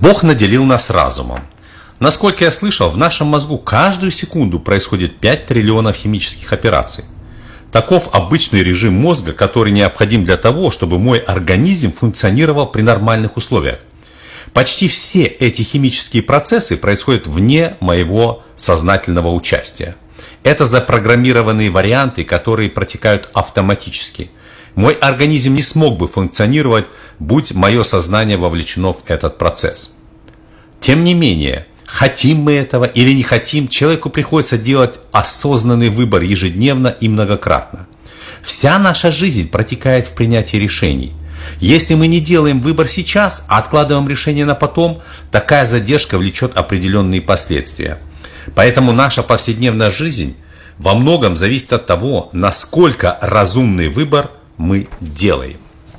Бог наделил нас разумом. Насколько я слышал, в нашем мозгу каждую секунду происходит 5 триллионов химических операций. Таков обычный режим мозга, который необходим для того, чтобы мой организм функционировал при нормальных условиях. Почти все эти химические процессы происходят вне моего сознательного участия. Это запрограммированные варианты, которые протекают автоматически. Мой организм не смог бы функционировать, будь мое сознание вовлечено в этот процесс. Тем не менее, хотим мы этого или не хотим, человеку приходится делать осознанный выбор ежедневно и многократно. Вся наша жизнь протекает в принятии решений. Если мы не делаем выбор сейчас, а откладываем решение на потом, такая задержка влечет определенные последствия. Поэтому наша повседневная жизнь во многом зависит от того, насколько разумный выбор мы делаем.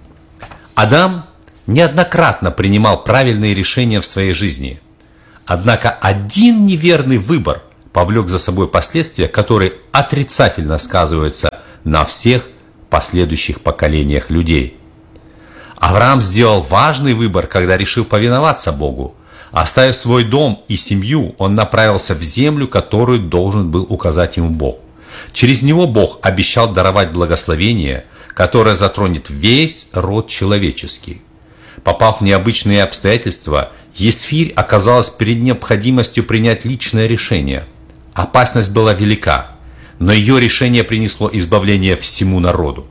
Адам неоднократно принимал правильные решения в своей жизни. Однако один неверный выбор повлек за собой последствия, которые отрицательно сказываются на всех последующих поколениях людей. Авраам сделал важный выбор, когда решил повиноваться Богу. Оставив свой дом и семью, он направился в землю, которую должен был указать ему Бог. Через него Бог обещал даровать благословение, которое затронет весь род человеческий. Попав в необычные обстоятельства, Есфирь оказалась перед необходимостью принять личное решение. Опасность была велика, но ее решение принесло избавление всему народу.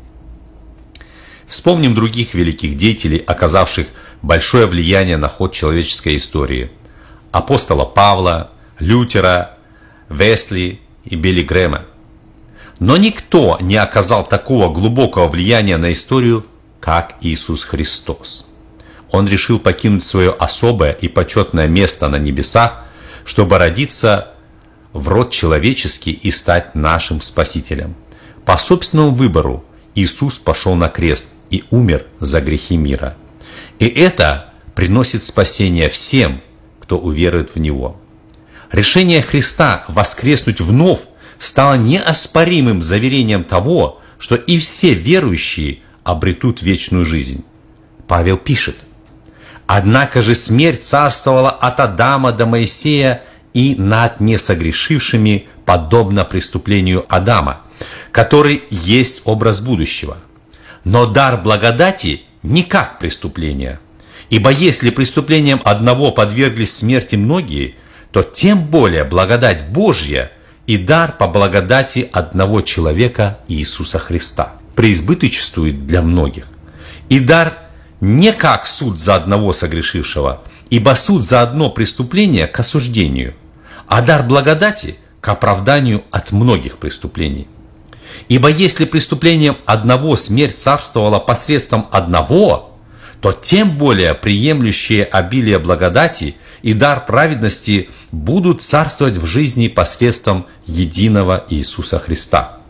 Вспомним других великих деятелей, оказавших большое влияние на ход человеческой истории. Апостола Павла, Лютера, Весли и Билли Грэма. Но никто не оказал такого глубокого влияния на историю, как Иисус Христос. Он решил покинуть свое особое и почетное место на небесах, чтобы родиться в род человеческий и стать нашим Спасителем. По собственному выбору Иисус пошел на крест и умер за грехи мира. И это приносит спасение всем, кто уверует в Него. Решение Христа воскреснуть вновь стало неоспоримым заверением того, что и все верующие обретут вечную жизнь. Павел пишет: «Однако же смерть царствовала от Адама до Моисея и над несогрешившими, подобно преступлению Адама, который есть образ будущего. Но дар благодати не как преступление. Ибо если преступлением одного подверглись смерти многие, то тем более благодать Божья и дар по благодати одного человека Иисуса Христа преизбыточествует для многих. И дар не как суд за одного согрешившего, ибо суд за одно преступление к осуждению, а дар благодати к оправданию от многих преступлений. Ибо если преступлением одного смерть царствовала посредством одного, то тем более приемлющие обилие благодати и дар праведности будут царствовать в жизни посредством единого Иисуса Христа.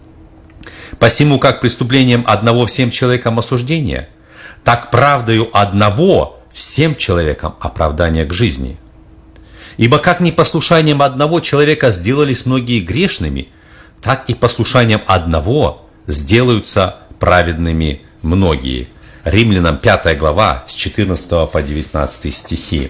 Посему как преступлением одного всем человекам осуждение, так правдою одного всем человекам оправдание к жизни. Ибо как непослушанием одного человека сделались многие грешными, так и послушанием одного сделаются праведными многие. Римлянам 5 глава с 14 по 19 стихи.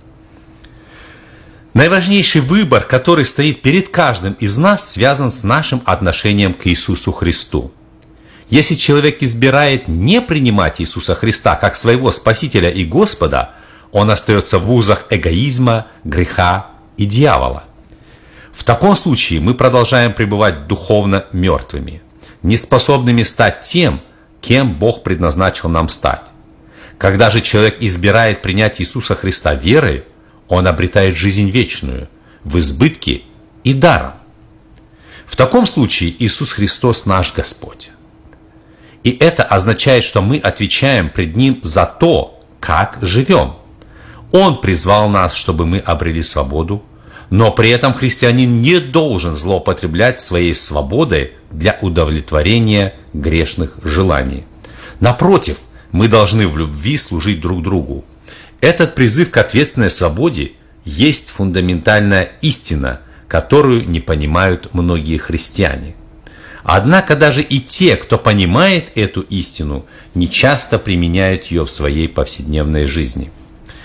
Наиважнейший выбор, который стоит перед каждым из нас, связан с нашим отношением к Иисусу Христу. Если человек избирает не принимать Иисуса Христа как своего Спасителя и Господа, он остается в узах эгоизма, греха и дьявола. В таком случае мы продолжаем пребывать духовно мертвыми, неспособными стать тем, кем Бог предназначил нам стать. Когда же человек избирает принять Иисуса Христа верой, он обретает жизнь вечную, в избытке и даром. В таком случае Иисус Христос наш Господь. И это означает, что мы отвечаем пред Ним за то, как живем. Он призвал нас, чтобы мы обрели свободу, но при этом христианин не должен злоупотреблять своей свободой для удовлетворения грешных желаний. Напротив, мы должны в любви служить друг другу. Этот призыв к ответственной свободе есть фундаментальная истина, которую не понимают многие христиане. Однако даже и те, кто понимает эту истину, не часто применяют ее в своей повседневной жизни.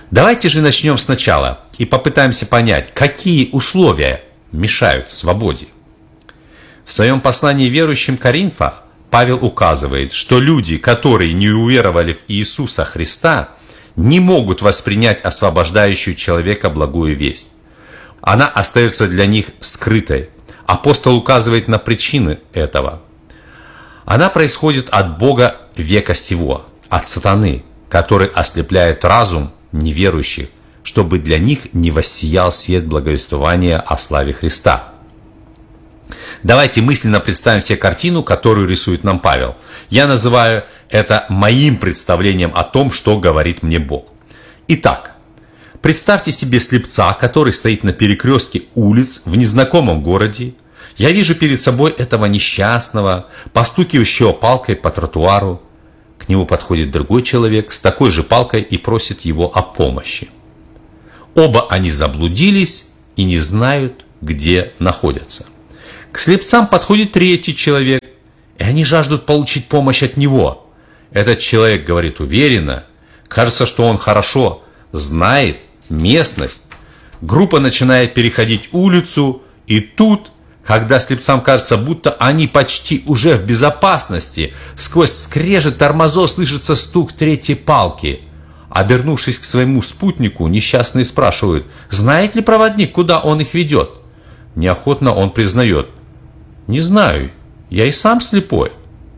Давайте же начнем сначала и попытаемся понять, какие условия мешают свободе. В своем послании верующим Коринфа Павел указывает, что люди, которые не уверовали в Иисуса Христа, не могут воспринять освобождающую человека благую весть. Она остается для них скрытой. Апостол указывает на причины этого. Она происходит от Бога века сего, от сатаны, который ослепляет разум неверующих, чтобы для них не воссиял свет благовествования о славе Христа. Давайте мысленно представим себе картину, которую рисует нам Павел. Я называю это моим представлением о том, что говорит мне Бог. Итак, представьте себе слепца, который стоит на перекрестке улиц в незнакомом городе. Я вижу перед собой этого несчастного, постукивающего палкой по тротуару. К нему подходит другой человек с такой же палкой и просит его о помощи. Оба они заблудились и не знают, где находятся. К слепцам подходит третий человек, и они жаждут получить помощь от него. Этот человек говорит уверенно, кажется, что он хорошо знает местность. Группа начинает переходить улицу, и тут, когда слепцам кажется, будто они почти уже в безопасности, сквозь скрежет тормозов слышится стук третьей палки. Обернувшись к своему спутнику, несчастные спрашивают, знает ли проводник, куда он их ведет. Неохотно он признает: не знаю, я и сам слепой.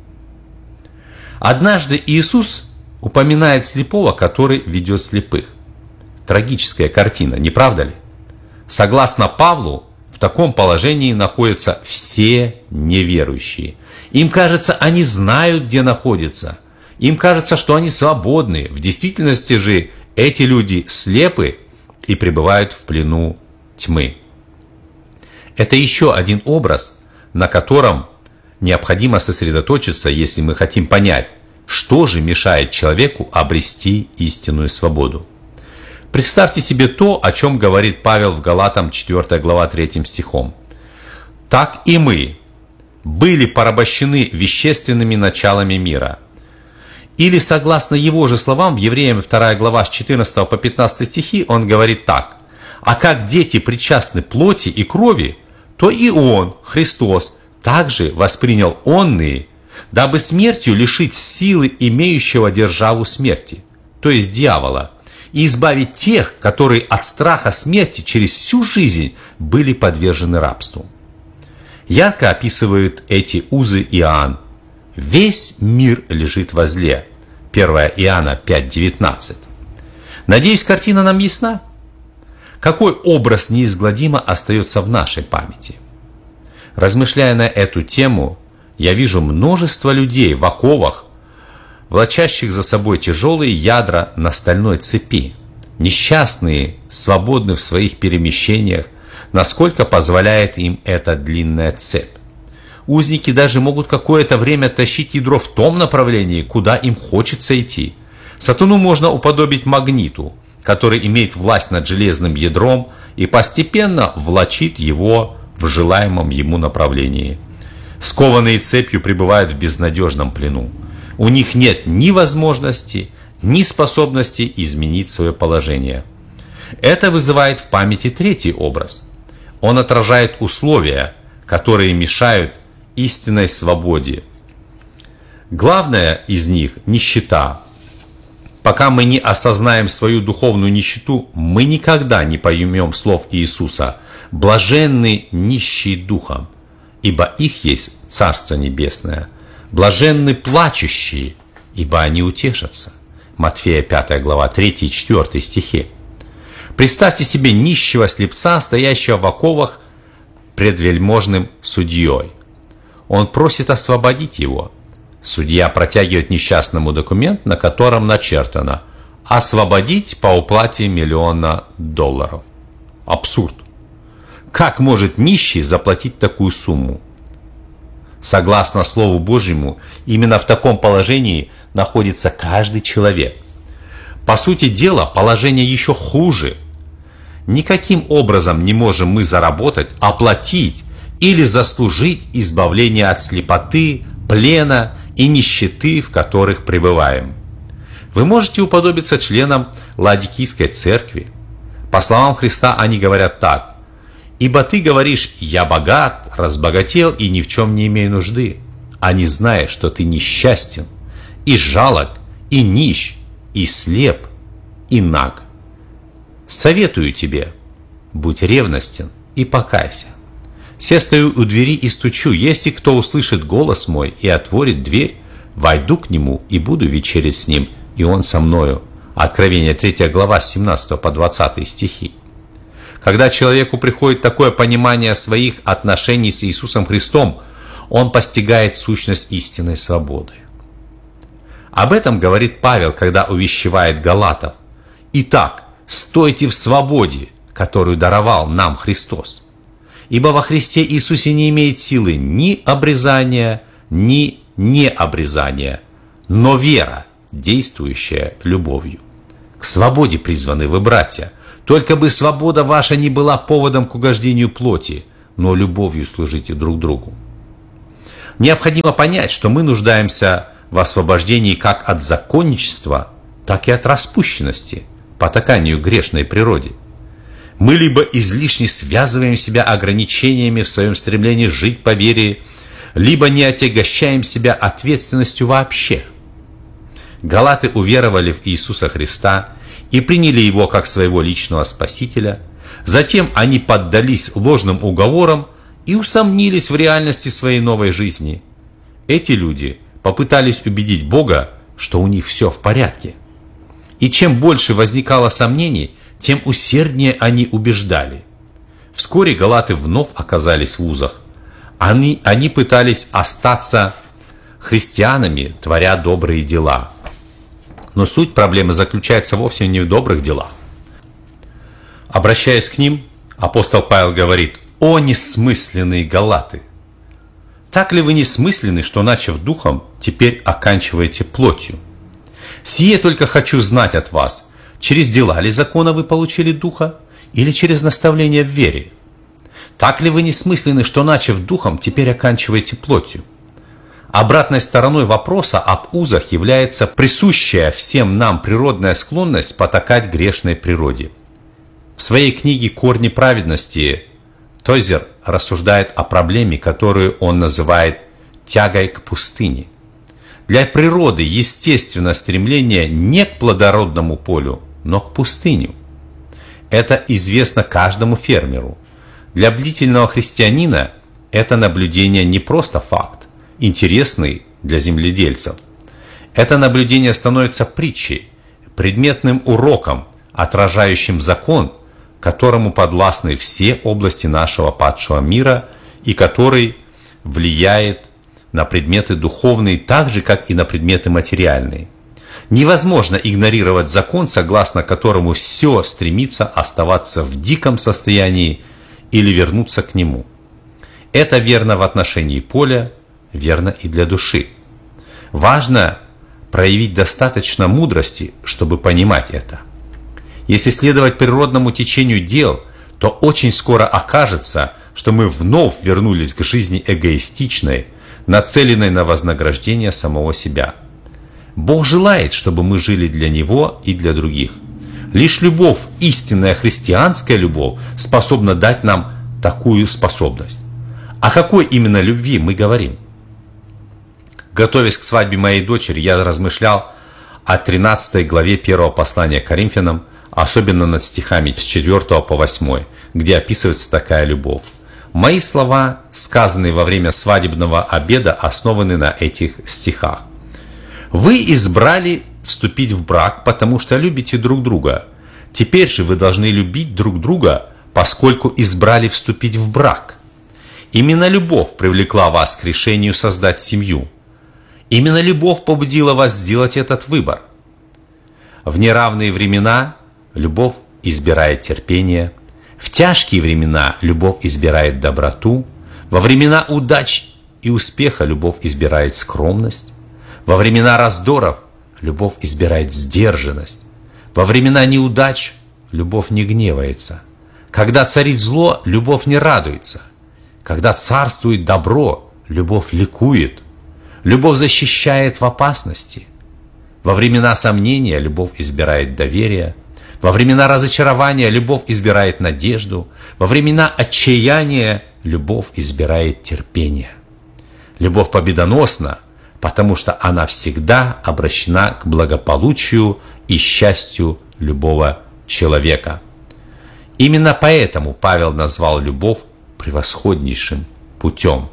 Однажды Иисус упоминает слепого, который ведет слепых. Трагическая картина, не правда ли? Согласно Павлу, в таком положении находятся все неверующие. Им кажется, они знают, где находятся. Им кажется, что они свободны. В действительности же эти люди слепы и пребывают в плену тьмы. Это еще один образ, на котором необходимо сосредоточиться, если мы хотим понять, что же мешает человеку обрести истинную свободу. Представьте себе то, о чем говорит Павел в Галатам 4 глава 3 стихом. «Так и мы были порабощены вещественными началами мира». Или, согласно его же словам, в Евреям 2 глава с 14 по 15 стихи, он говорит так. «А как дети причастны плоти и крови, то и он, Христос, также воспринял онные, дабы смертью лишить силы имеющего державу смерти, то есть дьявола, и избавить тех, которые от страха смерти через всю жизнь были подвержены рабству». Ярко описывают эти узы Иоанн. «Весь мир лежит во зле». 1 Иоанна 5:19. Надеюсь, картина нам ясна? Какой образ неизгладимо остается в нашей памяти? Размышляя на эту тему, я вижу множество людей в оковах, влачащих за собой тяжелые ядра на стальной цепи. Несчастные, свободны в своих перемещениях, насколько позволяет им эта длинная цепь. Узники даже могут какое-то время тащить ядро в том направлении, куда им хочется идти. Сатану можно уподобить магниту, который имеет власть над железным ядром и постепенно влачит его в желаемом ему направлении. Скованные цепью пребывают в безнадежном плену. У них нет ни возможности, ни способности изменить свое положение. Это вызывает в памяти третий образ. Он отражает условия, которые мешают истинной свободе. Главное из них – нищета. Пока мы не осознаем свою духовную нищету, мы никогда не поймем слов Иисуса: «Блаженны нищие духом, ибо их есть Царство Небесное. Блаженны плачущие, ибо они утешатся». Матфея 5 глава 3 и 4 стихи. Представьте себе нищего слепца, стоящего в оковах пред вельможным судьей. Он просит освободить его. Судья протягивает несчастному документ, на котором начертано «Освободить по уплате $1 миллиона». Абсурд. Как может нищий заплатить такую сумму? Согласно Слову Божьему, именно в таком положении находится каждый человек. По сути дела, положение еще хуже. Никаким образом не можем мы заработать, оплатить или заслужить избавление от слепоты, плена и нищеты, в которых пребываем. Вы можете уподобиться членам Ладикийской церкви. По словам Христа, они говорят так: «Ибо ты говоришь: я богат, разбогател и ни в чем не имею нужды, а не зная, что ты несчастен, и жалок, и нищ, и слеп, и наг. Советую тебе, будь ревностен и покайся. Се стою у двери и стучу, если кто услышит голос мой и отворит дверь, войду к нему и буду вечерять с ним, и он со мною». Откровение 3 глава с 17 по 20 стихи. Когда человеку приходит такое понимание своих отношений с Иисусом Христом, он постигает сущность истинной свободы. Об этом говорит Павел, когда увещевает галатов: «Итак, стойте в свободе, которую даровал нам Христос. Ибо во Христе Иисусе не имеет силы ни обрезания, ни необрезания, но вера, действующая любовью. К свободе призваны вы, братья, только бы свобода ваша не была поводом к угождению плоти, но любовью служите друг другу». Необходимо понять, что мы нуждаемся в освобождении как от законничества, так и от распущенности, потаканию грешной природе. Мы либо излишне связываем себя ограничениями в своем стремлении жить по вере, либо не отягощаем себя ответственностью вообще. Галаты уверовали в Иисуса Христа и приняли Его как своего личного Спасителя. Затем они поддались ложным уговорам и усомнились в реальности своей новой жизни. Эти люди попытались убедить Бога, что у них все в порядке. И чем больше возникало сомнений, тем усерднее они убеждали. Вскоре галаты вновь оказались в узах. Они пытались остаться христианами, творя добрые дела. Но суть проблемы заключается вовсе не в добрых делах. Обращаясь к ним, апостол Павел говорит: «О несмысленные галаты! Так ли вы несмысленны, что, начав духом, теперь оканчиваете плотью? Сие только хочу знать от вас, через дела ли закона вы получили духа, или через наставление в вере? Так ли вы несмысленны, что, начав духом, теперь оканчиваете плотью?» Обратной стороной вопроса об узах является присущая всем нам природная склонность потакать грешной природе. В своей книге «Корни праведности» Тойзер рассуждает о проблеме, которую он называет «тягой к пустыне». Для природы естественно стремление не к плодородному полю, но к пустыню. Это известно каждому фермеру. Для бдительного христианина это наблюдение не просто факт, интересный для земледельцев. Это наблюдение становится притчей, предметным уроком, отражающим закон, которому подвластны все области нашего падшего мира и который влияет на предметы духовные так же, как и на предметы материальные. Невозможно игнорировать закон, согласно которому все стремится оставаться в диком состоянии или вернуться к нему. Это верно в отношении поля, верно и для души. Важно проявить достаточно мудрости, чтобы понимать это. Если следовать природному течению дел, то очень скоро окажется, что мы вновь вернулись к жизни эгоистичной, нацеленной на вознаграждение самого себя. Бог желает, чтобы мы жили для Него и для других. Лишь любовь, истинная христианская любовь, способна дать нам такую способность. О какой именно любви мы говорим? Готовясь к свадьбе моей дочери, я размышлял о 13 главе 1 послания к Коринфянам, особенно над стихами с 4 по 8, где описывается такая любовь. Мои слова, сказанные во время свадебного обеда, основаны на этих стихах. «Вы избрали вступить в брак, потому что любите друг друга. Теперь же вы должны любить друг друга, поскольку избрали вступить в брак. Именно любовь привлекла вас к решению создать семью. Именно любовь побудила вас сделать этот выбор. В неравные времена любовь избирает терпение, в тяжкие времена любовь избирает доброту, во времена удач и успеха любовь избирает скромность, во времена раздоров любовь избирает сдержанность, во времена неудач любовь не гневается, когда царит зло, любовь не радуется, когда царствует добро, любовь ликует, любовь защищает в опасности, Во времена сомнения любовь избирает доверие. Во времена разочарования любовь избирает надежду. Во времена отчаяния любовь избирает терпение. Любовь победоносна, потому что она всегда обращена к благополучию и счастью любого человека. Именно поэтому Павел назвал любовь превосходнейшим путем.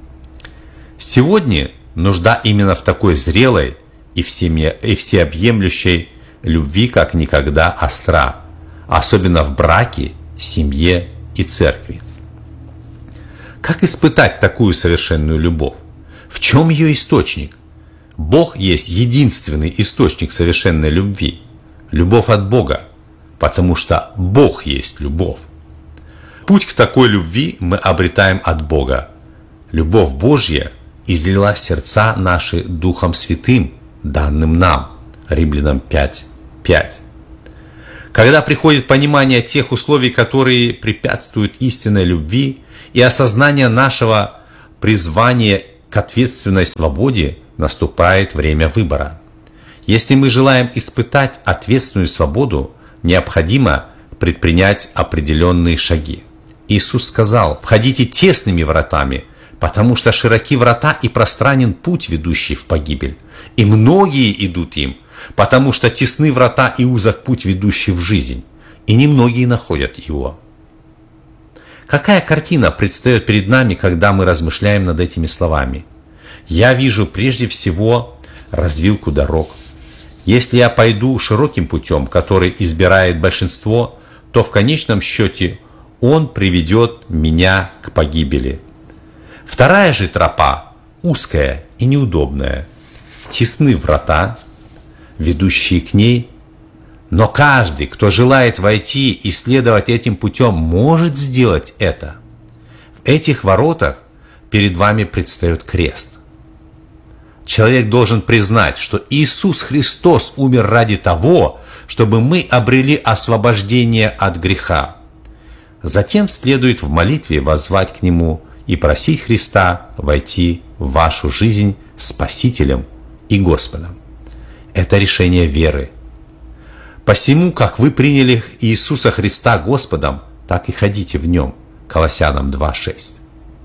Сегодня нужда именно в такой зрелой и всеобъемлющей любви как никогда остра, особенно в браке, семье и церкви. Как испытать такую совершенную любовь? В чем ее источник? Бог есть единственный источник совершенной любви. Любовь от Бога, потому что Бог есть любовь. Путь к такой любви мы обретаем от Бога. Любовь Божья излила сердца наши Духом Святым, данным нам. Римлянам 5:5. Когда приходит понимание тех условий, которые препятствуют истинной любви, и осознание нашего призвания к ответственной свободе, наступает время выбора. Если мы желаем испытать ответственную свободу, необходимо предпринять определенные шаги. Иисус сказал: «Входите тесными вратами, потому что широки врата и пространен путь, ведущий в погибель, и многие идут им, потому что тесны врата и узок путь, ведущий в жизнь, и немногие находят его». Какая картина предстает перед нами, когда мы размышляем над этими словами? Я вижу прежде всего развилку дорог. Если я пойду широким путем, который избирает большинство, то в конечном счете он приведет меня к погибели. Вторая же тропа узкая и неудобная. Тесны врата, ведущие к ней, но каждый, кто желает войти и следовать этим путем, может сделать это. В этих воротах перед вами предстает крест. Человек должен признать, что Иисус Христос умер ради того, чтобы мы обрели освобождение от греха. Затем следует в молитве воззвать к Нему и просить Христа войти в вашу жизнь Спасителем и Господом. Это решение веры. Посему, как вы приняли Иисуса Христа Господом, так и ходите в Нем. Колоссянам 2:6.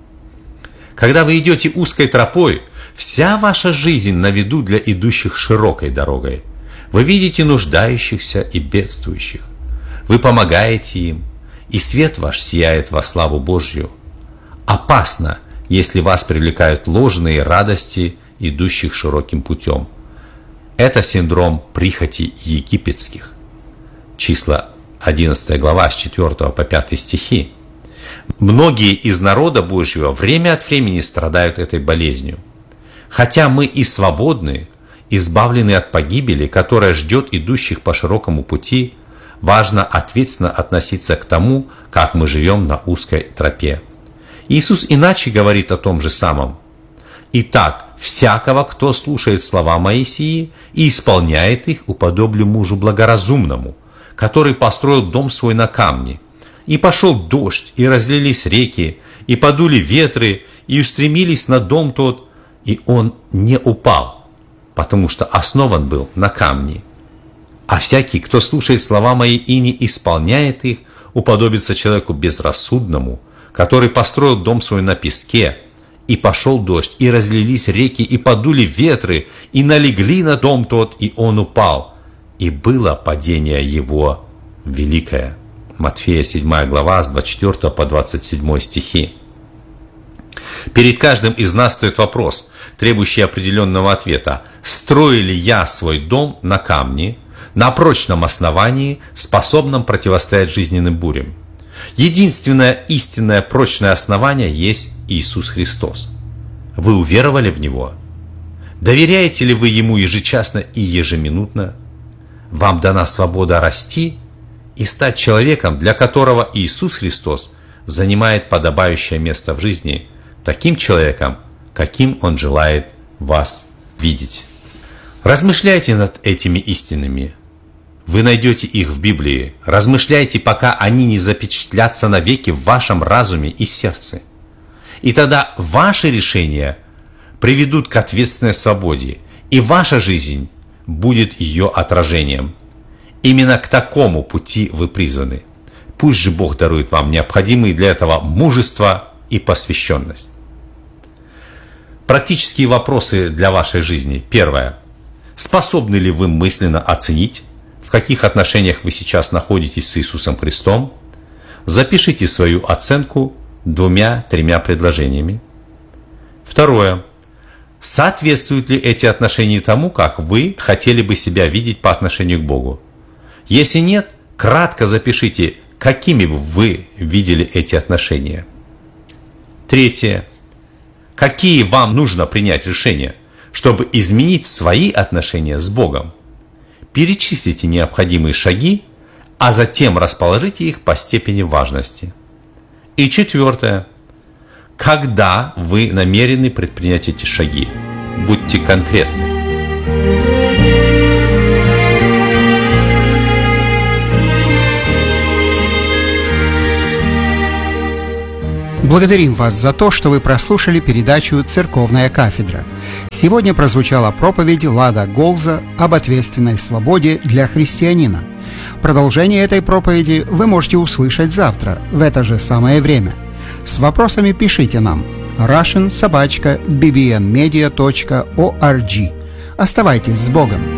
Когда вы идете узкой тропой, вся ваша жизнь на виду для идущих широкой дорогой. Вы видите нуждающихся и бедствующих. Вы помогаете им, и свет ваш сияет во славу Божью. Опасно, если вас привлекают ложные радости, идущих широким путем. Это синдром прихотей египетских. Числа 11 глава с 4 по 5 стихи. Многие из народа Божьего время от времени страдают этой болезнью. Хотя мы и свободны, избавлены от погибели, которая ждет идущих по широкому пути, важно ответственно относиться к тому, как мы живем на узкой тропе. Иисус иначе говорит о том же самом. «Итак, всякого, кто слушает слова Моисии и исполняет их, уподоблю мужу благоразумному, который построил дом свой на камне. И пошел дождь, и разлились реки, и подули ветры, и устремились на дом тот, и он не упал, потому что основан был на камне. А всякий, кто слушает слова мои и не исполняет их, уподобится человеку безрассудному, который построил дом свой на песке. И пошел дождь, и разлились реки, и подули ветры, и налегли на дом тот, и он упал. И было падение его великое». Матфея 7 глава с 24 по 27 стихи. Перед каждым из нас стоит вопрос, требующий определенного ответа. Строю ли я свой дом на камне, на прочном основании, способном противостоять жизненным бурям? Единственное истинное прочное основание есть Иисус Христос. Вы уверовали в Него? Доверяете ли вы Ему ежечасно и ежеминутно? Вам дана свобода расти и стать человеком, для которого Иисус Христос занимает подобающее место в жизни, таким человеком, каким Он желает вас видеть. Размышляйте над этими истинами. Вы найдете их в Библии. Размышляйте, пока они не запечатлятся навеки в вашем разуме и сердце. И тогда ваши решения приведут к ответственной свободе, и ваша жизнь будет ее отражением. Именно к такому пути вы призваны. Пусть же Бог дарует вам необходимые для этого мужество и посвященность. Практические вопросы для вашей жизни. Первое. Способны ли вы мысленно оценить, в каких отношениях вы сейчас находитесь с Иисусом Христом? Запишите свою оценку 2-3 предложениями. Второе. Соответствуют ли эти отношения тому, как вы хотели бы себя видеть по отношению к Богу? Если нет, кратко запишите, какими бы вы видели эти отношения. Третье. Какие вам нужно принять решения, чтобы изменить свои отношения с Богом? Перечислите необходимые шаги, а затем расположите их по степени важности. И четвертое. Когда вы намерены предпринять эти шаги? Будьте конкретны. Благодарим вас за то, что вы прослушали передачу «Церковная кафедра». Сегодня прозвучала проповедь Лада Голза об ответственной свободе для христианина. Продолжение этой проповеди вы можете услышать завтра, в это же самое время. С вопросами пишите нам russian@bbnmedia.org. Оставайтесь с Богом!